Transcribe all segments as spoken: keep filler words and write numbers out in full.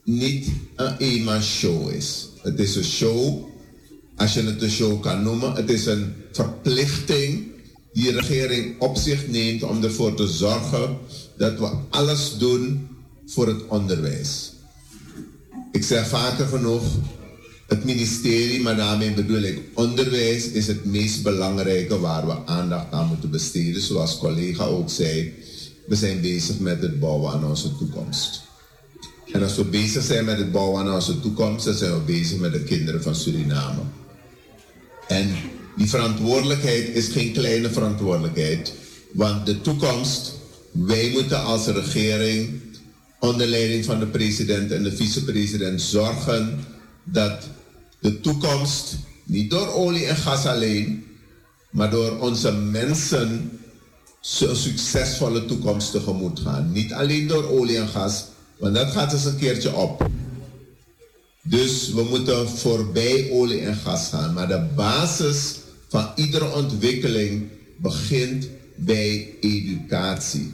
niet een eenmanshow is. Het is een show, als je het een show kan noemen. Het is een verplichting die de regering op zich neemt om ervoor te zorgen dat we alles doen voor het onderwijs. Ik zeg vaker genoeg, het ministerie, maar daarmee bedoel ik onderwijs, is het meest belangrijke waar we aandacht aan moeten besteden. Zoals collega ook zei, we zijn bezig met het bouwen aan onze toekomst. En als we bezig zijn met het bouwen aan onze toekomst, dan zijn we bezig met de kinderen van Suriname. En die verantwoordelijkheid is geen kleine verantwoordelijkheid, want de toekomst, wij moeten als regering onder leiding van de president en de vicepresident zorgen dat de toekomst niet door olie en gas alleen, maar door onze mensen een succesvolle toekomst tegemoet gaan. Niet alleen door olie en gas, want dat gaat eens een keertje op. Dus we moeten voorbij olie en gas gaan. Maar de basis van iedere ontwikkeling begint bij educatie.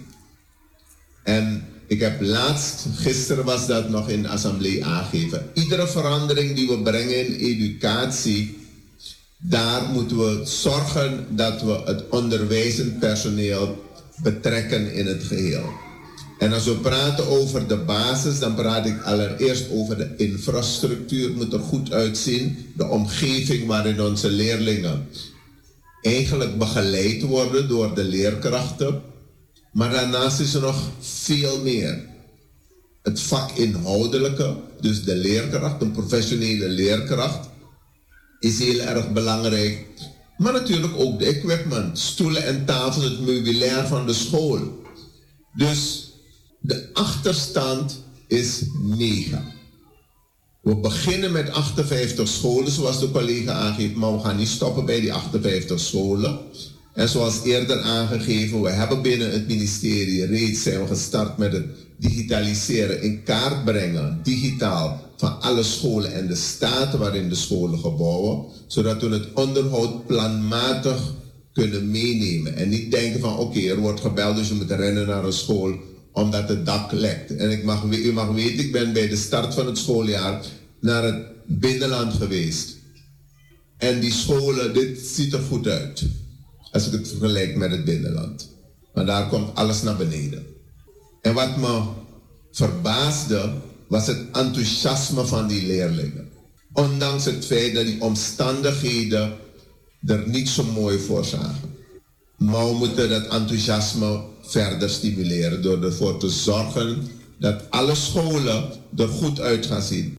En ik heb laatst, gisteren was dat nog in de assemblee aangegeven. Iedere verandering die we brengen in educatie, daar moeten we zorgen dat we het onderwijzend personeel betrekken in het geheel. En als we praten over de basis, dan praat ik allereerst over de infrastructuur. Het moet er goed uitzien. De omgeving waarin onze leerlingen eigenlijk begeleid worden door de leerkrachten. Maar daarnaast is er nog veel meer. Het vakinhoudelijke, dus de leerkracht, een professionele leerkracht, is heel erg belangrijk. Maar natuurlijk ook de equipment, stoelen en tafels, het meubilair van de school. Dus de achterstand is mega. We beginnen met achtenvijftig scholen, zoals de collega aangeeft, maar we gaan niet stoppen bij die achtenvijftig scholen. En zoals eerder aangegeven, we hebben binnen het ministerie reeds zijn we gestart met het digitaliseren, in kaart brengen, digitaal, van alle scholen en de staten waarin de scholen gebouwen, zodat we het onderhoud planmatig kunnen meenemen. En niet denken van oké, okay, er wordt gebeld, dus je moet rennen naar een school omdat het dak lekt. En ik mag, u mag weten, ik ben bij de start van het schooljaar naar het binnenland geweest. En die scholen, dit ziet er goed uit. Als ik het vergelijk met het binnenland. Maar daar komt alles naar beneden. En wat me verbaasde, was het enthousiasme van die leerlingen. Ondanks het feit dat die omstandigheden er niet zo mooi voor zagen. Maar we moeten dat enthousiasme verder stimuleren door ervoor te zorgen dat alle scholen er goed uit gaan zien.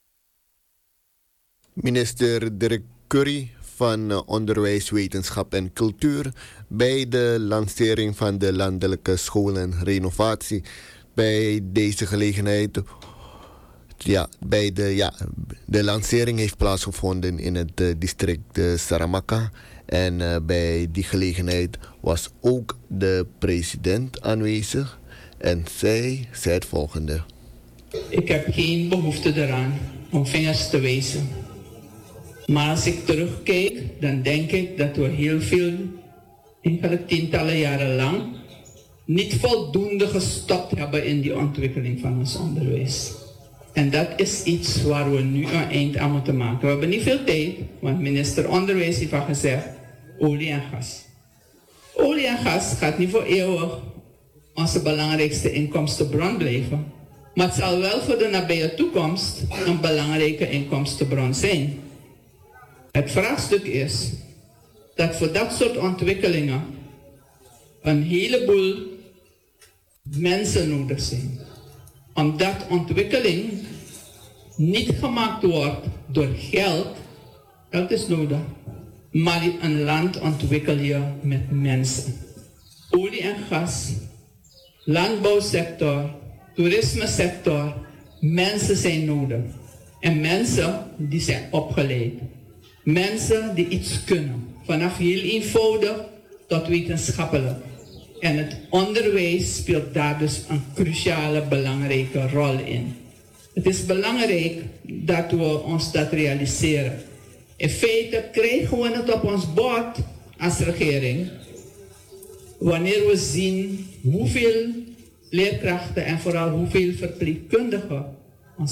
Minister Dirk Curry van Onderwijs, Wetenschap en Cultuur bij de lancering van de landelijke scholenrenovatie. Bij deze gelegenheid, ja, bij de, ja, de lancering heeft plaatsgevonden in het uh, district uh, Saramacca. En uh, bij die gelegenheid was ook de president aanwezig. En zij zei het volgende. Ik heb geen behoefte eraan om vingers te wijzen. Maar als ik terugkijk, dan denk ik dat we heel veel, eigenlijk tientallen jaren lang, niet voldoende gestopt hebben in die ontwikkeling van ons onderwijs. En dat is iets waar we nu een eind aan moeten maken. We hebben niet veel tijd, want minister Onderwijs heeft al gezegd, olie en gas. Olie en gas gaat niet voor eeuwig onze belangrijkste inkomstenbron blijven. Maar het zal wel voor de nabije toekomst een belangrijke inkomstenbron zijn. Het vraagstuk is dat voor dat soort ontwikkelingen een heleboel mensen nodig zijn. Omdat ontwikkeling niet gemaakt wordt door geld, geld is nodig, maar een land ontwikkel je met mensen. Olie en gas, landbouwsector, toerismesector, mensen zijn nodig. En mensen die zijn opgeleid. Mensen die iets kunnen, vanaf heel eenvoudig tot wetenschappelijk. En het onderwijs speelt daar dus een cruciale, belangrijke rol in. Het is belangrijk dat we ons dat realiseren. In feite krijgen we het op ons bord als regering, wanneer we zien hoeveel leerkrachten en vooral hoeveel verpleegkundigen